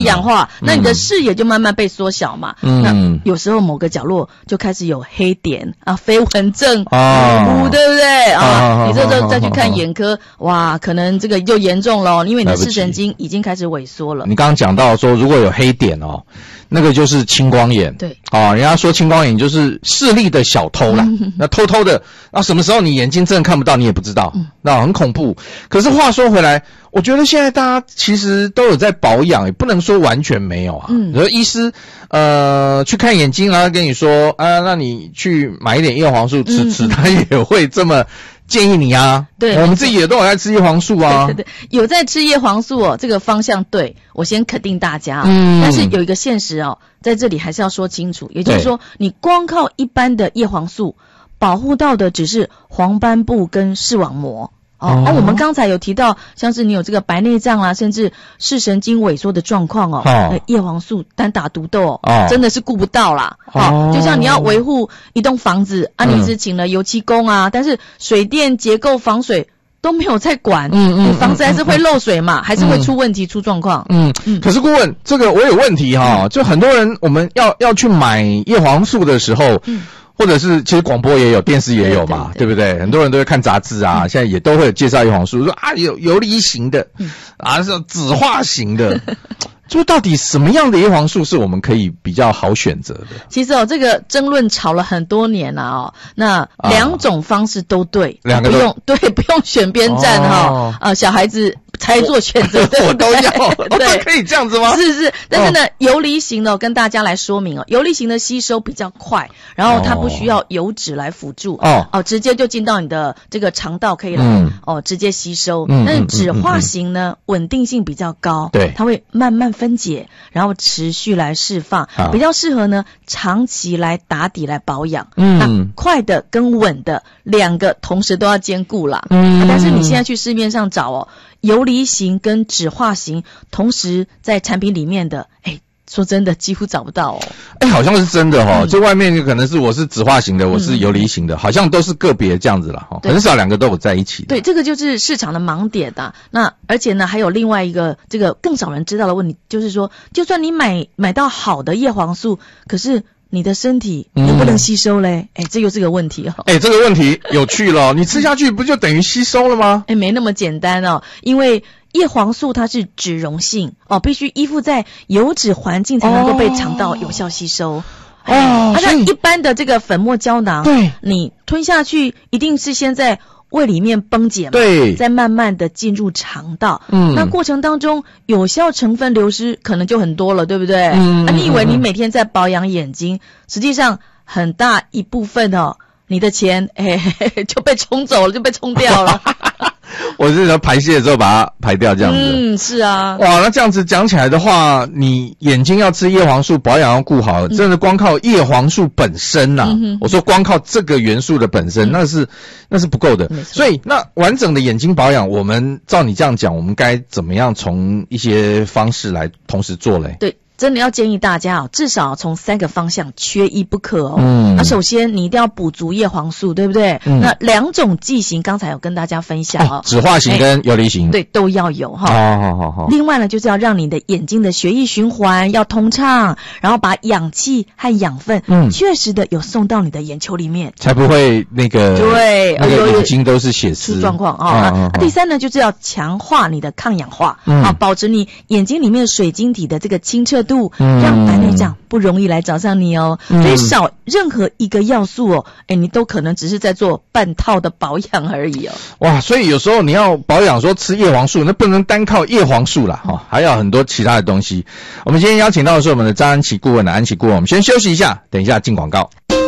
氧化，那你的视野就慢慢被缩小嘛。那有时候某个角落就开始有黑点啊，飞蚊症，对不对啊？你这时候再去看眼科，哇，可能这个就严重了，因为你的视神经已经开始萎缩了。 你刚刚讲到说，如果有黑点哦，那个就是青光眼。 对， 人家说青光眼就是视力的小偷啦，那偷偷的，那什么时候你眼睛真的看不到，你也不知道，那很恐怖。可是话说回来，我觉得现在大家其实都有在保养，也不能说完全没有啊。比如医师去看眼睛，然后跟你说那你去买一点叶黄素吃，他也会这么建议你啊。 对， 我们自己也都有在吃叶黄素啊。 对，有在吃叶黄素哦，这个方向对，我先肯定大家。但是有一个现实哦，在这里还是要说清楚，也就是说，你光靠一般的叶黄素保护到的只是黄斑部跟视网膜。我们刚才有提到，像是你有这个白内障啦，甚至视神经萎缩的状况叶黄素单打独斗真的是顾不到啦。就像你要维护一栋房子你是请了油漆工但是水电结构防水都没有在管，你房子还是会漏水嘛，还是会出问题出状况。 可是顾问，这个我有问题就很多人我们要去买叶黄素的时候。或者是其实广播也有，电视也有嘛，对不对？很多人都会看杂志啊，现在也都会有介绍叶黄素，说有游离型的，是酯化型的。就到底什么样的叶黄素是我们可以比较好选择的？ 其实这个争论吵了很多年了那两种方式都对， 两个不用选边站小孩子才做选择， 我都要，对，可以这样子吗？ 是，但是呢，游离型的跟大家来说明游离型的吸收比较快，然后它不需要油脂来辅助直接就进到你的这个肠道可以来直接吸收。但是酯化型呢，稳定性比较高， 对， 它会慢慢分解，然后持续来释放，比较适合呢长期来打底来保养。那快的跟稳的两个同时都要兼顾啦。但是你现在去市面上找游离型跟酯化型同时在产品里面的，说真的几乎找不到好像是真的这外面可能是我是酯化型的，我是游离型的，好像都是个别这样子啦很少两个都有在一起的。 对，这个就是市场的盲点那而且呢还有另外一个这个更少人知道的问题，就是说就算你买到好的叶黄素，可是你的身体能不能吸收嘞？这又是个问题这个问题有趣了你吃下去不就等于吸收了吗？ 没那么简单因为叶黄素它是脂溶性必须依附在油脂环境才能够被肠道有效吸收那一般的这个粉末胶囊， 对， 你吞下去一定是先在胃里面崩解嘛， 对， 再慢慢的进入肠道。那过程当中有效成分流失可能就很多了，对不对？你以为你每天在保养眼睛，实际上很大一部分你的钱就被冲走了，就被冲掉了。 我是说排泄之后把它排掉这样子。 是啊。 哇，那这样子讲起来的话，你眼睛要吃叶黄素，保养要顾好，真的光靠叶黄素本身我说光靠这个元素的本身，那是不够的。所以那完整的眼睛保养，我们照你这样讲，我们该怎么样从一些方式来同时做嘞？ 对。真的要建议大家至少从3个方向缺一不可首先你一定要补足叶黄素，对不对？那2种剂型刚才有跟大家分享酯化型跟游离型， 对，都要有好。另外呢，就是要让你的眼睛的血液循环要通畅，然后把氧气和养分确实的有送到你的眼球里面， 才不会那个对那个眼睛都是血丝出状况第3呢，就是要强化你的抗氧化保持你眼睛里面水晶体的这个清澈度，让白内障不容易来找上你所以少任何一个要素你都可能只是在做半套的保养而已哇，所以有时候你要保养说吃叶黄素，那不能单靠叶黄素啦还要很多其他的东西。我们今天邀请到的是我们的张安琪顾问安琪顾问，我们先休息一下，等一下进广告。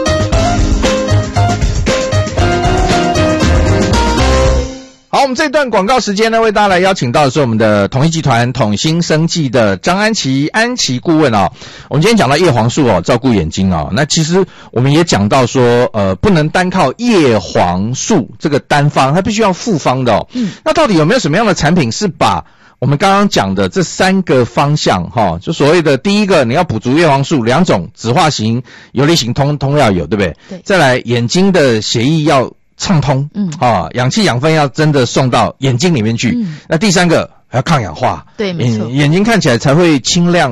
好，我们这段广告时间呢，为大家来邀请到的是我们的统一集团统新生技的张安琪顾问我们今天讲到叶黄素照顾眼睛那其实我们也讲到说不能单靠叶黄素这个单方，它必须要复方的那到底有没有什么样的产品是把我们刚刚讲的这3个方向就所谓的第一个你要补足叶黄素2种，酯化型、游离型通要有，对不对？ 对。 再来眼睛的血液要畅通，氧气养分要真的送到眼睛里面去。那第三个还要抗氧化， 对，没错， 眼睛看起来才会清亮。